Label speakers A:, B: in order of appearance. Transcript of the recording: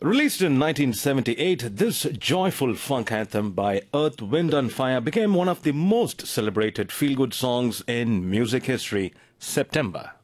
A: Released in 1978, this joyful funk anthem by Earth, Wind and Fire became one of the most celebrated feel-good songs in music history, September.